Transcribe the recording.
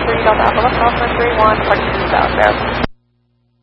3 Delta Alpha, left off for 31, departure southbound.